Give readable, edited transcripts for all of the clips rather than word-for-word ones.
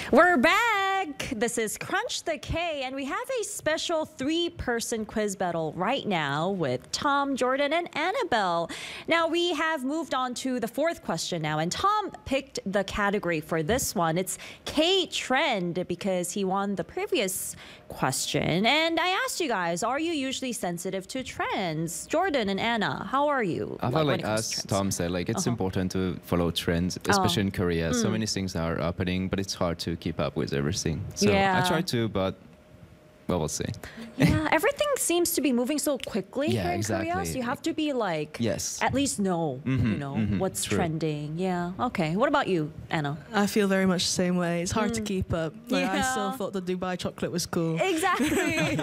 We're back. This is Crunch the K, and we have a special three-person quiz battle right now with Tom, Jordan, and Annabelle. Now, we have moved on to the fourth question now, and Tom picked the category for this one. It's K-trend because he won the previous question. And I asked you guys, are you usually sensitive to trends? Jordan and Anna, how are you? I feel like as Tom said, like it's important to follow trends, especially in Korea. So many things are happening, but it's hard to keep up with everything. So I try to, but well, we'll see. Yeah, everything seems to be moving so quickly here in exactly. Korea. So you have to be like, yes, at least know, what's trending. Yeah. Okay. What about you, Anna? I feel very much the same way. It's hard to keep up. Like, I still thought the Dubai chocolate was cool. Exactly.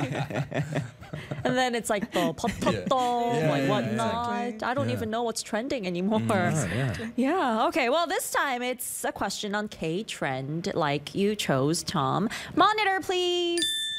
And then it's like the pototto, like whatnot. Exactly. I don't even know what's trending anymore. Yeah. Okay. Well, this time it's a question on K-trend, like you chose, Tom. Monitor, please.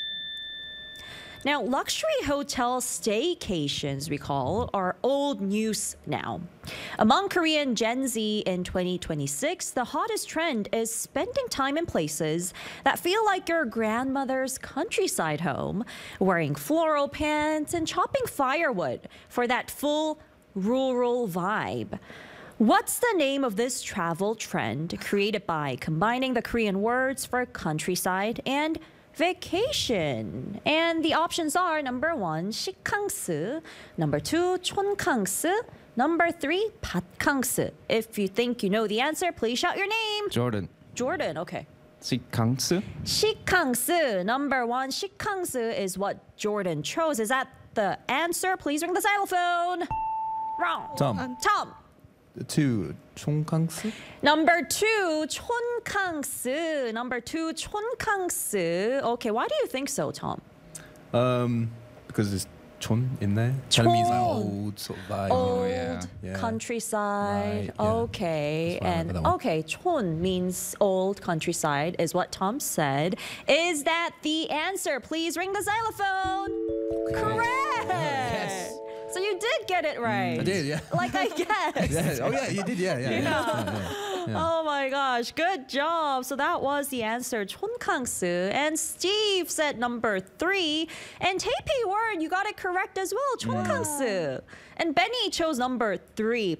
Now, luxury hotel staycations, we call, are old news now. Among Korean Gen Z in 2026, the hottest trend is spending time in places that feel like your grandmother's countryside home, wearing floral pants and chopping firewood for that full rural vibe. What's the name of this travel trend created by combining the Korean words for countryside and vacation? And the options are number 1, 시캉스, number 2, 촌캉스, number 3, 밭캉스. If you think you know the answer, please shout your name. Jordan, okay. 시캉스? 시캉스, number 1, 시캉스 is what Jordan chose. Is that the answer? Please ring the xylophone. Wrong. Tom. 2, 촌캉스? Number 2, 촌캉스. Number 2, 촌캉스. Okay, why do you think so, Tom? Because there's 촌 in there. Kind of means like old sort of vibe. Old countryside. Right, yeah. Okay. That's why I went And for that one. okay, 촌 means old countryside is what Tom said. Is that the answer? Please ring the xylophone. Correct. Yes. So you did get it right. I did, yeah. Like I guessed. Yeah. Oh yeah, you did, yeah. Oh my gosh, good job. So that was the answer, 촌캉스. And Steve said number 3. And Taipei word, you got it correct as well, 촌캉스. And Benny chose number 3,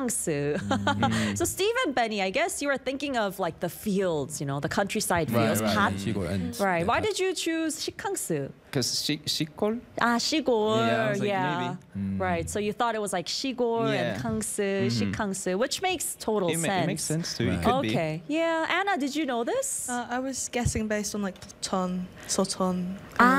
밭캉스. So Steve and Benny, I guess you were thinking of like the fields, the countryside fields. Right. 밭. Right. Why did you choose 시캉스? Because 시골? 시골. Yeah, I was like, maybe. Right. So you thought it was like 시골 and 캉스, 시캉스, which makes total sense. It makes sense too. It could Okay. Yeah. Anna, did you know this? I was guessing based on like Ton, Soton.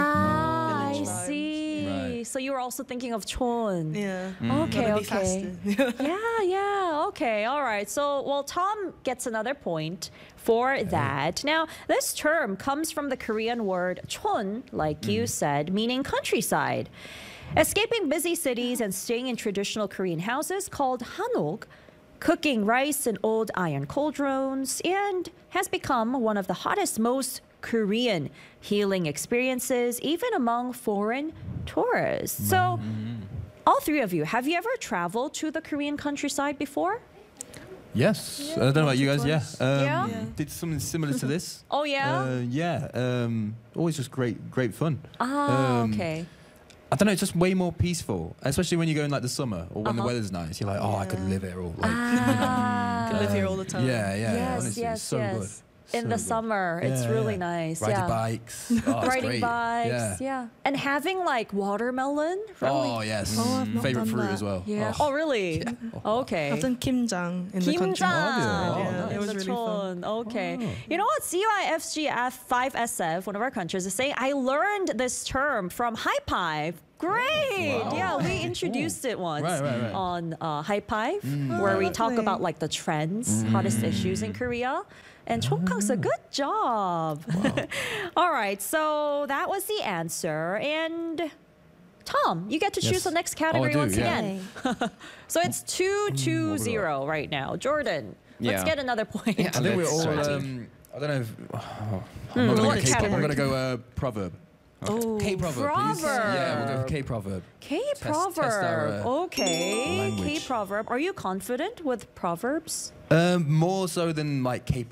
I village vibes. see. Right. So you were also thinking of Chon. Yeah. Okay, Gotta be okay. faster. Yeah. Okay. All right. So, well, Tom gets another point for that. Now, this term comes from the Korean word chon, like you said, meaning countryside. Escaping busy cities and staying in traditional Korean houses called hanok, cooking rice in old iron cauldrons, and has become one of the hottest, most Korean healing experiences, even among foreign tourists. So, all three of you, have you ever traveled to the Korean countryside before? Yes. I don't know about you guys. Yeah. Yeah? Did something similar to this. Oh, yeah? Always just great fun. Okay. I don't know, it's just way more peaceful, especially when you go in like the summer or when the weather's nice. You're like, I could live here all. Like, Can live here all the time. yeah. Honestly, it's so good. In the summer, it's really nice. Riding bikes. Oh, it's Riding great. bikes, And having like watermelon. Really? Oh, yes. I've not Favorite done fruit that. as well. Yeah. Oh, really? Okay. I've done kimjang in the country. Kimjang. It was really fun. Okay. You know what? CYFG5SF, one of our countries, is saying, I learned this term from High Five. Great. Wow. Yeah, we introduced it once Right. on High Five, where we talk lovely. about like the trends, hottest issues in Korea. And 촌캉스, good job. All right, so that was the answer. And Tom, you get to choose Yes. the next category I do, once yeah. again. So it's 2-2-0 right now. Jordan, let's Yeah. get another point. Yeah. I think we're Let's all. try to- I don't know if. I'm not going what to go K-pop. category? I'm going to go proverb. Oh, K-proverb, please. Yeah, we'll go for K-proverb. K-proverb. test our, Okay, language. K-proverb. Are you confident with proverbs? More so than like K-pop.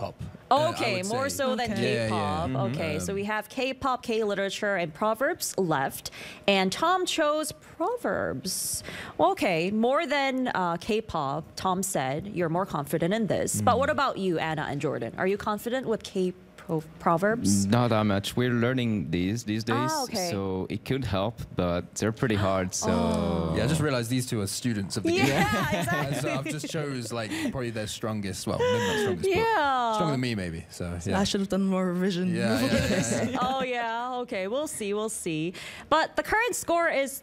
Okay, would more say. so than Okay. K-pop. Okay, so we have K-pop, K-literature, and proverbs left. And Tom chose proverbs. Okay, more than K-pop, Tom said. You're more confident in this. But what about you, Anna and Jordan? Are you confident with K-proverbs? Not that much. We're learning these days, okay. so it could help, but they're pretty hard. So Yeah, I just realized these two are students of the game. Yeah, And exactly. so I've just chose like probably their strongest. Well, maybe not strongest, Yeah. but stronger than me maybe. So yeah. I should have done more revision. Yeah. Oh yeah, okay, we'll see. But the current score is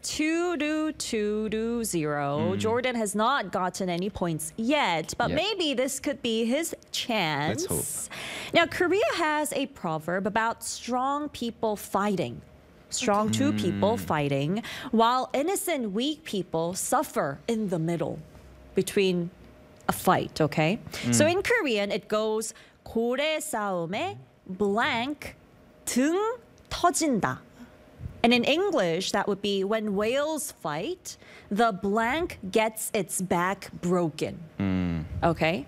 2-0. Jordan has not gotten any points yet, but Yep. maybe this could be his chance. Let's hope. Now, Korea has a proverb about strong people fighting. Strong two people fighting, while innocent weak people suffer in the middle between a fight, okay? So in Korean, it goes 고래 싸움에 blank 등 터진다. And in English, that would be when whales fight, the blank gets its back broken. Okay?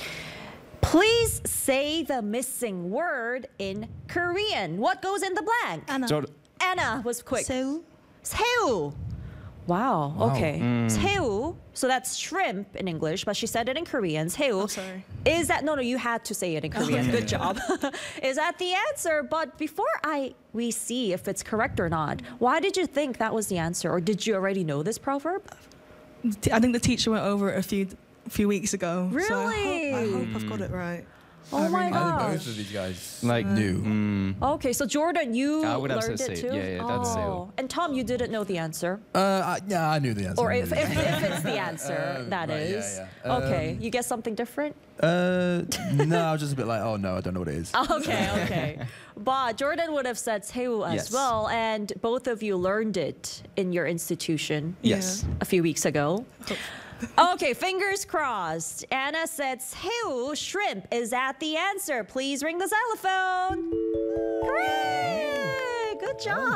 Please say the missing word in Korean. What goes in the blank? Anna. Anna was quick. Seul. 새우. Wow. Wow. Okay. 새우. So that's shrimp in English, but she said it in Korean. 새우. Oh, sorry. Is that no? You had to say it in Korean. Good job. Is that the answer? But before we see if it's correct or not, why did you think that was the answer, or did you already know this proverb? I think the teacher went over it a few weeks ago. So Really? I hope I've got it right. Oh my I think gosh. both of these guys like knew. Okay, so Jordan, you I would have learned said it say- too. yeah, that's say. And Tom, you didn't know the answer, Yeah, I knew the answer. or I knew if the answer. it's the answer, that right, yeah, is. yeah. Okay, you guess something different. No, I was just a bit like, oh no, I don't know what it is. Okay. But Jordan would have said 새우 as Yes. well, and both of you learned it in your institution Yes. a few weeks ago. Okay, fingers crossed. Anna said 새우, shrimp. Is that the answer? Please ring the xylophone. Hooray! Good job.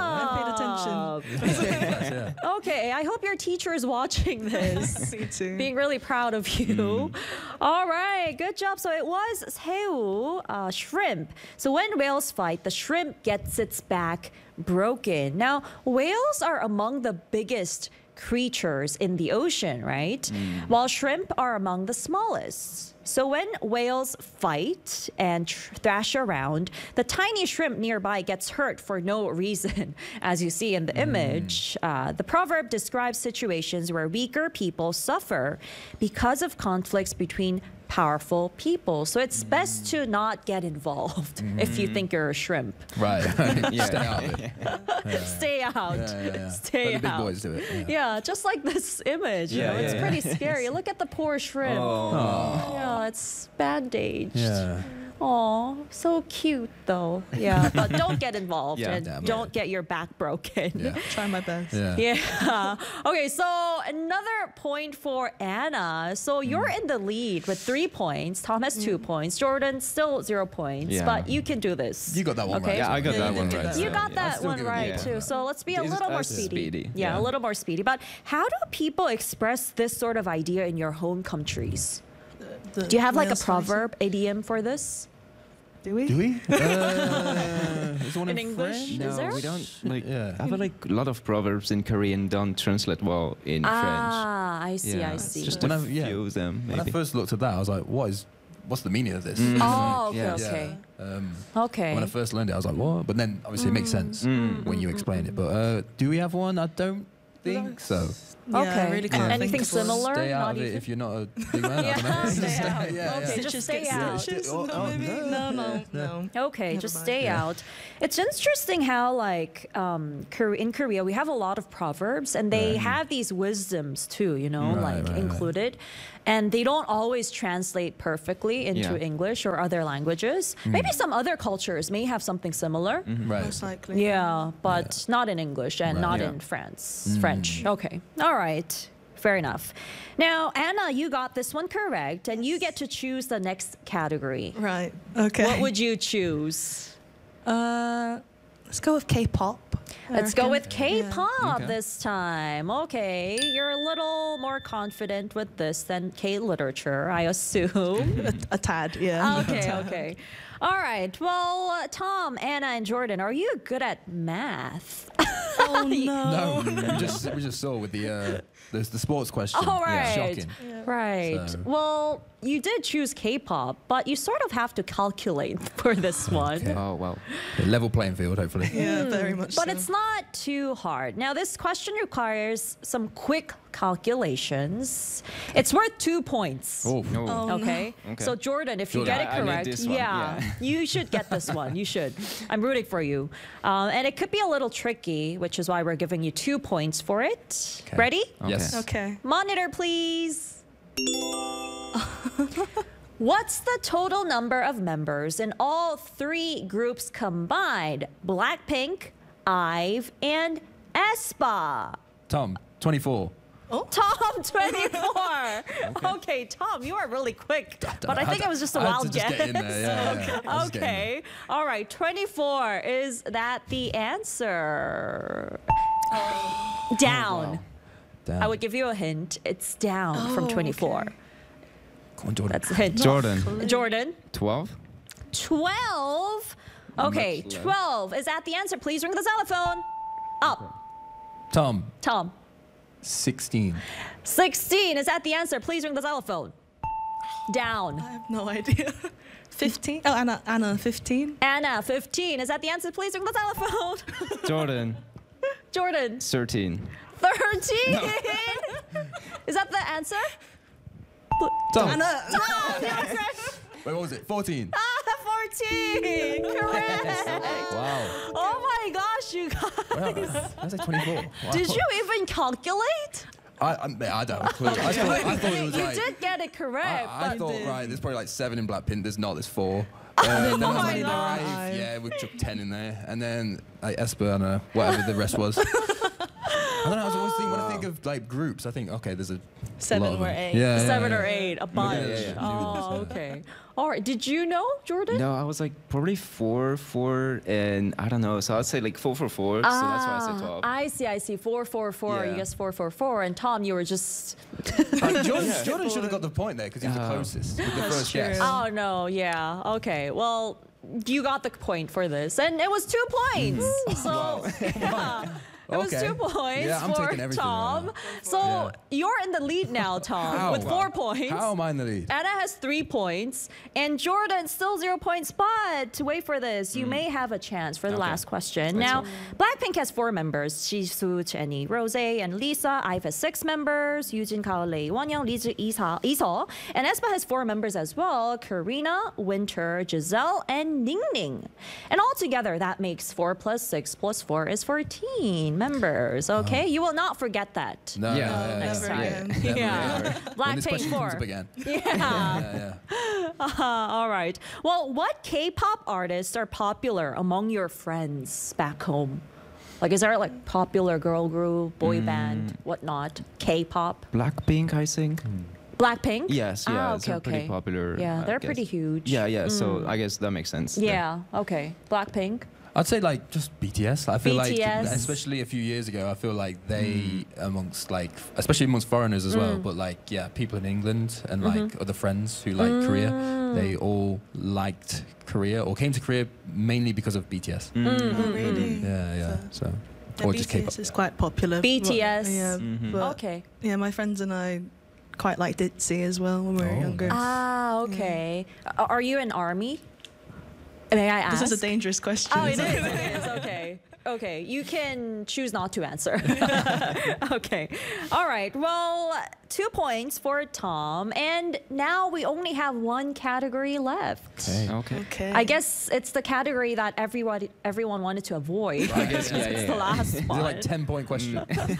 I Yeah. Okay, I hope your teacher is watching this. Me too. Being really proud of you. All right, good job. So it was 새우, shrimp. So when whales fight, the shrimp gets its back broken. Now, whales are among the biggest creatures in the ocean, right? While shrimp are among the smallest. So when whales fight and thrash around, the tiny shrimp nearby gets hurt for no reason. As you see in the image, the proverb describes situations where weaker people suffer because of conflicts between powerful people. So it's best to not get involved if you think you're a shrimp. Right. Yeah. Stay out of it. Stay out. Yeah. Stay Let the big out. boys do it. Yeah. Yeah, just like this image. You Yeah, know, it's yeah, pretty scary. Look at the poor shrimp. Yeah, it's bandaged. Yeah. Oh, so cute though. Yeah, but don't get involved Yeah. and Yeah, don't get your back broken. Yeah. Try my best. Yeah. Yeah. Okay, so another point for Anna. So you're in the lead with 3 points. Tom has 2 points. Jordan still 0 points. Yeah. But you can do this. You got that one Okay. right. Yeah, I got Yeah, that you one did right. that. You so, got yeah. that still one give it right yeah. too. So let's be a This little more is speedy. Yeah, Yeah. a little more speedy. But how do people express this sort of idea in your home countries? Do you have like a whales fighting. proverb, idiom for this? Do we? Do we? Is there one In in English? French? Is No, there? we don't like. Yeah. I feel like a lot of proverbs in Korean don't translate well in French. Ah, I see, Yeah, I it's see. Just When a I- yeah. few of them, When I maybe. first looked at that, I was like, what's the meaning of this? Oh, okay, Yeah. okay. When I Okay. first learned it, I was like, what? But then obviously it makes sense when you explain it. But do we have one? I don't think so. Yeah, Okay. I really can't Anything think of one. similar? Stay out Not of it even? if you're not a big man. I Yeah, don't know. stay Just out. yeah, yeah. Okay, just Stitches stay get out. stitches. Oh, oh, No. Okay, Never just mind. stay Yeah. out. It's interesting how, like, in Korea, we have a lot of proverbs, and they Right. have these wisdoms too, you know, Right, like right. included. And they don't always translate perfectly into Yeah. English or other languages. Maybe some other cultures may have something similar. Right. Most likely. Yeah, but not in English and Right. not Yeah. in French. Okay. All right. Fair enough. Now, Anna, you got this one correct, and you get to choose the next category. Right. Okay. What would you choose? Let's go with K-pop. Let's go with American, K-pop Okay. this time. Okay, you're a little more confident with this than K-literature, I assume. A tad, yeah. Okay, okay. All right. Well, Tom, Anna, and Jordan, are you good at math? Oh no. No, we just saw with the sports question. All Yeah, right. shocking. Right. So- Well, you did choose K-pop, but you sort of have to calculate for this one. Okay. Oh wow. A level playing field, hopefully. Yeah, very much But so. it's not too hard. Now, this question requires some quick calculations. It's worth 2 points. Oh, Oh, Okay. no. Okay. So Jordan, if you Jordan. get it I need correct, this one, yeah. you should get this one. You should. I'm rooting for you. And it could be a little tricky, which is why we're giving you 2 points for it. Okay. Ready? yes. Okay. Monitor, please. What's the total number of members in all 3 groups combined? Blackpink, IVE, and aespa. Tom, 24. Tom, 24. Okay, Tom, you are really quick. But I think it was just a I had wild to just guess. get in there, yeah. I was just getting Okay. All right, 24. Is that the answer? Down. Wow. Damn. I would give you a hint. It's down from 24. okay. Come on, Jordan. That's a hint. Jordan. Jordan, 12. 12. Okay, Much less. 12. Is that the answer? Please ring the telephone. Up. Tom, Tom. 16. 16. Is that the answer? Please ring the telephone. Down. I have no idea. 15? Oh, Anna, 15? Anna, 15. Is that the answer? Please ring the telephone. Jordan. Jordan, 13. 13. Is that the answer? Tom. Anna! Wait, what was it? 14. 14. Correct. Wow. Oh my gosh, you guys. Wow. I was like 24. Wow. Did you even calculate? I don't have a clue. I thought it was You like. did get it correct. I but thought, right, there's probably like 7 in Blackpink. There's not, there's 4. Oh Then I was my like, gosh. right, yeah, we took 10 in there. And then like aespa and whatever the rest was. I don't know, I was always thinking, when I think of like groups, I think, okay, there's a 7 lot of or them. 8. Yeah, 7 yeah, or yeah. 8, a bunch. yeah. Oh, okay. All right. Did you know, Jordan? No, I was like probably 4, and I don't know. So I'd say like 4. So that's why I said 12. I see. 4, 4, 4. You Yeah. guessed 4, 4, 4. And Tom, you were just. Jordan should have got the point there because he was the closest with the first true. guess. Oh, no. Yeah. Okay. Well, you got the point for this. And it was 2 points. So, yeah. It was Okay. 2 points Yeah, I'm for taking everything Tom. right So Yeah. you're in the lead now, Tom, How? with 4 points. How am I in the lead? Anna has 3 points, and Jordan still 0 points. But wait for this, you may have a chance for the Okay. last question. Let's Now, hope. Blackpink has 4 members: Jisoo, Jennie, Rose, and Lisa. IVE has 6 members: Yujin, Kao, Lei, Wonyoung, Lee, Iseo. And aespa has 4 members as well: Karina, Winter, Giselle, and Ningning. And altogether, that makes 4 plus 6 plus 4 is 14 members. Okay, you will not forget that. No, Yeah. Next Never time. again. Never, Yeah. never. When this Blackpink question 4. comes up again. Yeah. Yeah. All right. Well, what K-pop artists are popular among your friends back home? Like, is there like popular girl group, boy band, whatnot? K-pop, Blackpink, I think. Blackpink. Yes, yeah, it's okay, pretty okay. popular. Yeah, I they're guess. pretty huge. Yeah. So I guess that makes sense. Yeah. Okay. Blackpink. I'd say like just BTS. I feel like, BTS. especially a few years ago, I feel like they amongst like, especially amongst foreigners as well, but like yeah, people in England and like other friends who like Korea, they all liked Korea or came to Korea mainly because of BTS. Oh, really? Yeah. So Yeah, or just K-pop. BTS is quite popular. BTS. Yeah, Mhm. but Okay. yeah, my friends and I quite liked ITZY as well when we were Oh, younger. Ah, okay. Are you an ARMY? May I ask? This is a dangerous question. Oh, it is. isn't It is. Okay. Okay. You can choose not to answer. Okay. All right. Well, 2 points for Tom. And now we only have 1 category left. Okay. Okay. I guess it's the category that everyone wanted to avoid. I guess, yeah, It's yeah, the yeah. last Is it one. like 10-point question?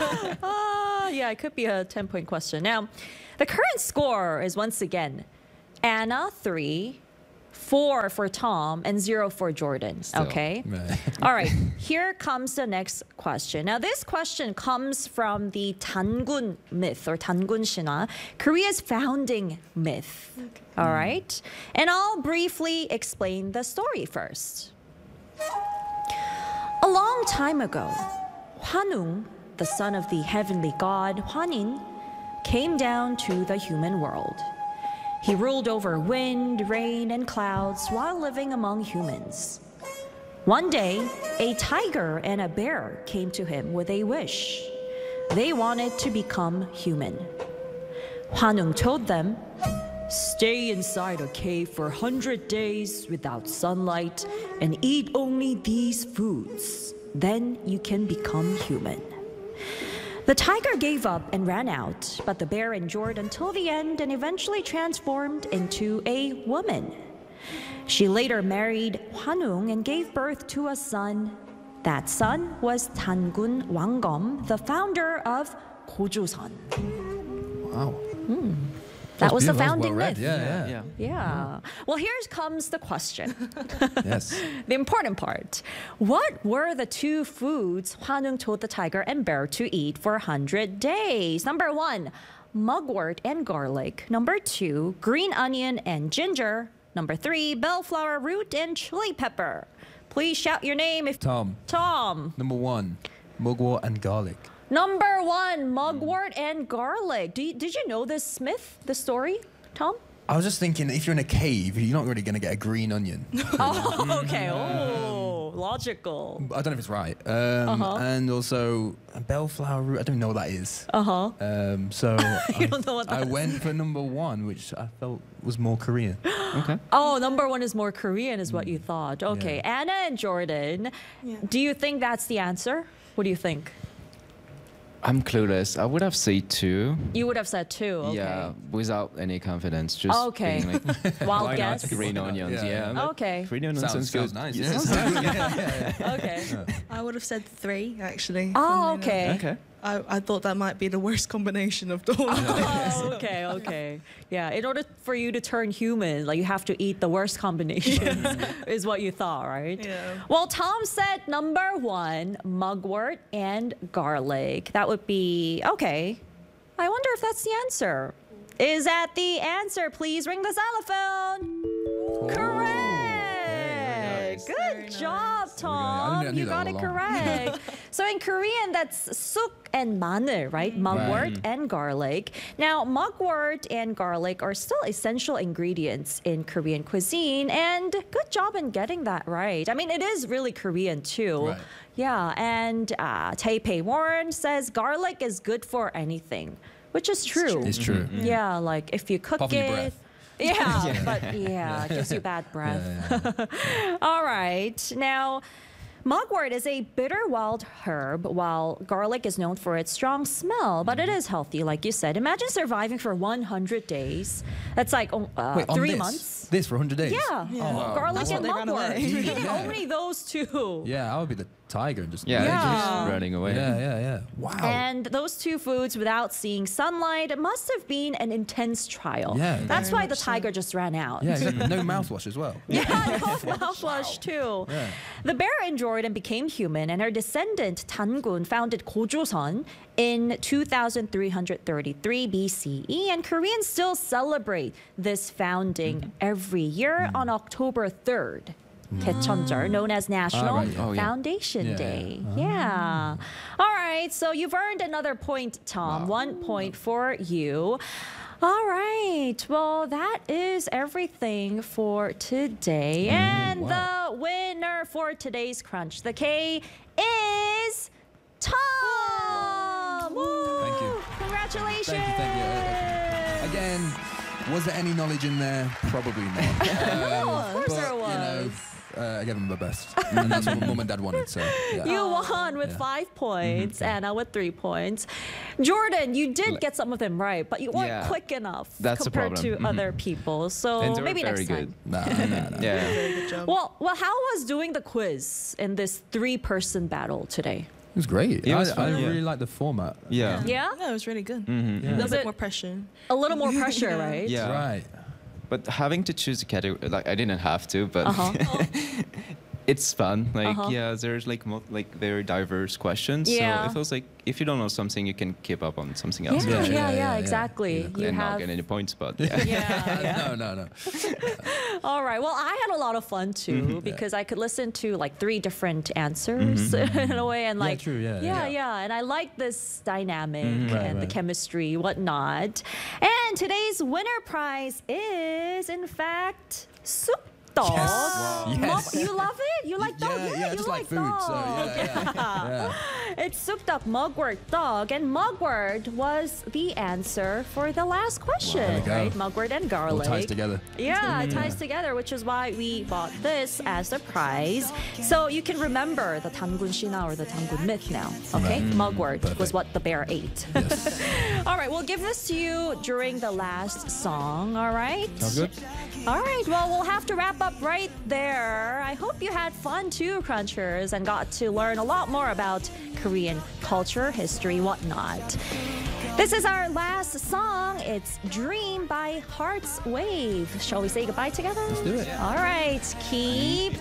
Yeah, it could be a 10-point question. Now, the current score is once again Anna 3, 4 for Tom, and 0 for Jordan. Still. Okay. Right. All right. Here comes the next question. Now, this question comes from the Dangun myth or Dangun Shinwa, Korea's founding myth. All right. And I'll briefly explain the story first. A A long time ago, Hwanung, the son of the heavenly god Hwanin, came down to the human world. He ruled over wind, rain, and clouds while living among humans. One day, a tiger and a bear came to him with a wish. They wanted to become human. Hwanung told them, "Stay inside a cave for 100 days without sunlight and eat only these foods. Then you can become human." The tiger gave up and ran out, but the bear endured until the end and eventually transformed into a woman. She later married Hwanung and gave birth to a son. That son was Tangun Wanggom, the founder of Gojoseon. Wow. That was the beautiful. founding Well read. myth. Yeah. Yeah. Well, here comes the question. Yes. The important part. What were the two foods Hwanung told the tiger and bear to eat for 100 days? Number 1, mugwort and garlic. Number 2, green onion and ginger. Number 3, bellflower root and chili pepper. Please shout your name if Tom. Number 1, mugwort and garlic. Number 1, mugwort and garlic. Did you know this myth, the story, Tom? I was just thinking, if you're in a cave, you're not really going to get a green onion. Oh, okay. Oh, logical. I don't know if it's right. And also, a bellflower root, I don't know what that is. So You don't know what I that is. went for number 1, which I felt was more Korean. Okay. Oh, number 1 is more Korean, is what you thought. Okay, Yeah. Anna and Jordan, do you think that's the answer? What do you think? I'm clueless. I would have said 2. You would have said 2. Okay. Yeah, without any confidence. Just Okay. being like, Wild why not guess. green onions? Yeah. Yeah. Okay. Green onions sounds good. nice. Yes. Okay. I would have said 3, actually. Oh, funnily enough. okay. Okay. I thought that might be the worst combination of the whole. Oh, okay. Yeah, in order for you to turn human, like you have to eat the worst combinations, is what you thought, right? Yeah. Well, Tom said number 1, mugwort and garlic. That would be okay. I wonder if that's the answer. Is that the answer? Please ring the xylophone. Correct. Good Very job, nice. Tom. I knew You that got all it along. correct. So in Korean, that's suk and ma늘, right? Mugwort and garlic. Now, mugwort and garlic are still essential ingredients in Korean cuisine, and good job in getting that right. I mean, it is really Korean too. Right. Yeah, and Taipei Warren says garlic is good for anything, which is true. It's true. Yeah, like if you cook Puffing your it. breath. Yeah, but it gives you bad breath. All right. Now, mugwort is a bitter wild herb, while garlic is known for its strong smell, but it is healthy, like you said. Imagine surviving for 100 days. That's like Wait, on 3 this? months. This for 100 days? Yeah. wow. Garlic That's and why they ran mugwort. away. Eating Yeah. only those two. Yeah, I would be the tiger and just... Yeah, they're Yeah. just running away. Yeah. Wow. And those two foods without seeing sunlight must have been an intense trial. Yeah. That's Very why the much so. tiger just ran out. Yeah, exactly. No mouthwash as well. Yeah, no mouthwash too. Yeah. The bear endured and became human, and her descendant Tangun founded Gojoseon in 2333 BCE, and Koreans still celebrate this founding every year on October 3rd. 개천절, known as National right. Oh, yeah. Foundation Yeah. Day. Yeah. All right, so you've earned another point, Tom. 1 point for you. All right. Well, that is everything for today. And the winner for today's Crunch the K is Tom. Woo! Thank you. Congratulations. Thank you. Again, was there any knowledge in there? Probably not. Of course but, there was. You know, I gave them my best. And that's what Mum and Dad wanted, so yeah. You won with Yeah. 5 points, Anna with 3 points. Jordan, you did get some of them right, but you weren't Yeah. quick enough That's the compared to problem. other people. So And they were maybe very next good. time. Nah. Yeah. Very good job. Well, how was doing the quiz in this 3-person battle today? It was great. It was I fun, yeah. really liked the format. Yeah. Yeah? No, it was really good. Yeah. A little Was bit it- more pressure. A little more pressure, right? Yeah. Right. But having to choose a category, like I didn't have to, but It's fun. Like, yeah, there's like very diverse questions. Yeah. So it feels like if you don't know something, you can keep up on something else. Yeah, exactly. You and not get any points, but No. All right. Well, I had a lot of fun too because I could listen to like 3 different answers in a way, and like, and I like this dynamic and the chemistry, whatnot. And today's winner prize is, in fact, soup. Dog. Yes. You love it? You like dog? Yeah, I you just like food. dog. So yeah. It's sukdak mugwort dog, and mugwort was the answer for the last question, right? Mugwort and garlic. All ties together. Yeah, it ties together, which is why we bought this as the prize. So you can remember the Tangun Shina or the Tangun myth now. Okay, mugwort was what the bear ate. Yes. All right, we'll give this to you during the last song. All right. Sounds good. All right, well, we'll have to wrap up right there. I hope you had fun too, Crunchers, and got to learn a lot more about Korean culture, history, whatnot. This is our last song. It's Dream by Heart's Wave. Shall we say goodbye together? Let's do it. All right, keep